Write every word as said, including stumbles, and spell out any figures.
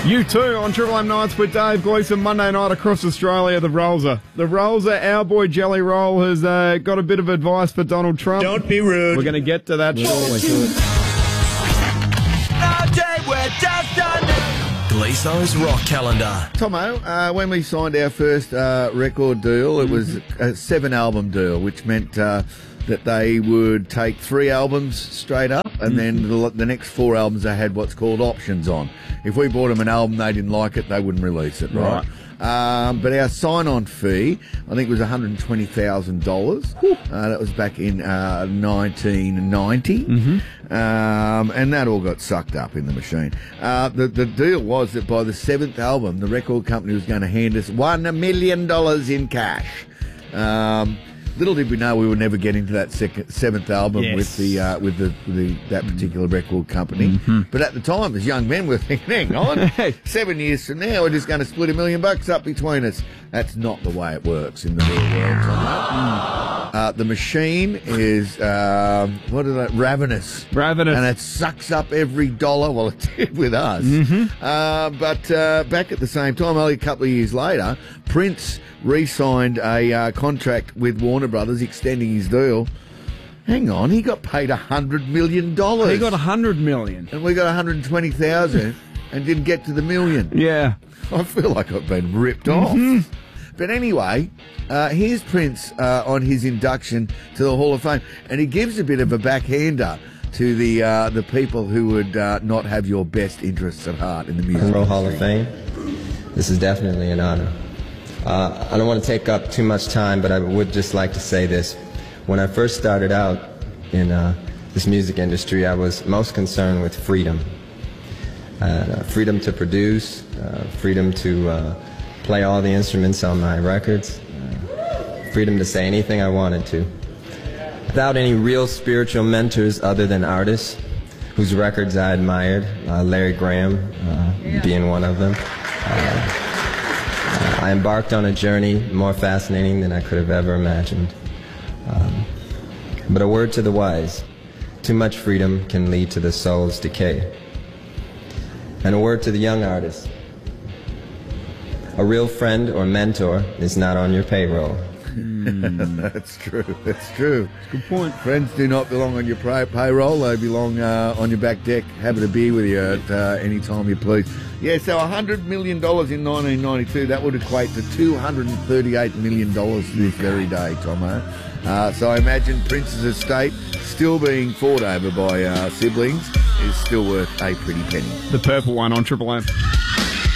You too on Triple M Nights with Dave Gleeson. Monday night across Australia, the Rollser. The Rollser, our boy Jelly Roll, has uh, got a bit of advice for Donald Trump. Don't be rude. We're going to get to that shortly. Gleeson's Rock Calendar. Tomo, uh, when we signed our first uh, record deal, it was a seven-album deal, which meant uh, that they would take three albums straight up, and then the, the next four albums they had what's called options on. If we bought them an album, they didn't like it, they wouldn't release it, right? right. Um, but our sign-on fee, I think, was one hundred twenty thousand dollars. Uh, that was back in uh, nineteen ninety. Mm-hmm. Um, and that all got sucked up in the machine. Uh, the, the deal was that by the seventh album, the record company was going to hand us one million dollars in cash. Um, little did we know we were never getting to that second, seventh album yes. with the uh, with the, the that particular record company. Mm-hmm. But at the time, as young men, we were thinking, hang on, seven years from now, we're just going to split a million bucks up between us. That's not the way it works in the real world. Mm. Uh, the machine is, um, what is that, ravenous. Ravenous. And it sucks up every dollar. Well, it did with us. Mm-hmm. Uh, but uh, back at the same time, only a couple of years later, Prince re-signed a uh, contract with Warner Brothers extending his deal. Hang on, he got paid one hundred million dollars. He got one hundred million dollars. And we got one hundred twenty thousand dollars and didn't get to the million. Yeah. I feel like I've been ripped mm-hmm. off. But anyway, uh, here's Prince uh, on his induction to the Hall of Fame, and he gives a bit of a backhander to the uh, the people who would uh, not have your best interests at heart in the music Rock and Roll industry. Hall of Fame. This is definitely an honor. Uh, I don't want to take up too much time, but I would just like to say this. When I first started out in uh, this music industry, I was most concerned with freedom. Uh, freedom to produce, uh, freedom to uh, play all the instruments on my records, uh, freedom to say anything I wanted to. Without any real spiritual mentors other than artists whose records I admired, uh, Larry Graham uh, being one of them. Uh, I embarked on a journey more fascinating than I could have ever imagined. Um, but a word to the wise, too much freedom can lead to the soul's decay. And a word to the young artist, a real friend or mentor is not on your payroll. Mm. That's true, that's true. Good point. Friends do not belong on your pay- payroll, they belong uh, on your back deck, having a beer with you at uh, any time you please. Yeah, so one hundred million dollars in nineteen ninety-two, that would equate to two hundred thirty-eight million dollars this very day, Tomo. Uh, so I imagine Prince's estate, still being fought over by uh, siblings, is still worth a pretty penny. The purple one on Triple M.